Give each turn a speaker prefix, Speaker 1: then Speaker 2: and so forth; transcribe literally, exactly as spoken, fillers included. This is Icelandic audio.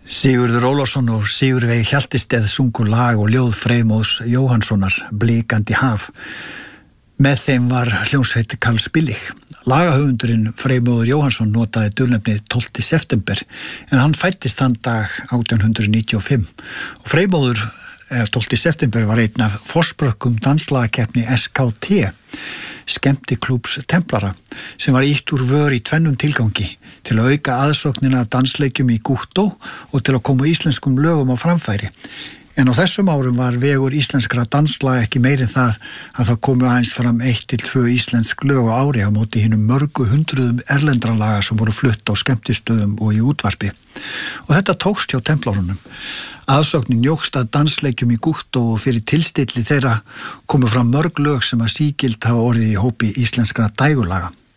Speaker 1: Sigurður Ólafsson og Sigurveig Hjaltesteð sungu lag og ljóð Freymóðs Jóhannssonar, Blikandi haf. Með þeim var hljómsveit Karls Billig. Lagahöfundurinn Freymóður Jóhannsson notaði dulnefnið tólfta september en hann fæddist þann dag átján hundrað níutíu og fimm. Og Freymóður tólfta september var einn af forspörkum danslagakeppni S K T, skemmtiklúbbs Templara, sem var ýtt úr vör í tvennum tilgangi, til að auka aðsóknina að dansleikjum í Gúttó og til að koma íslenskum lögum á framfæri. En á þessum árum var vegur íslenskra danslaga ekki meiri það að það komu aðeins fram eitt til tvö íslensk lög á ári á móti hinum mörgu hundruðum erlendra laga sem voru flutt á skemmtistöðum og í útvarpi. Og þetta tókst hjá Templárunum. Aðsóknin jókst að dansleikjum í Gúttó og fyrir tilstilli þeirra komu fram mörg lög sem að sígild hafa orðið í hópi íslenskra dægurlaga.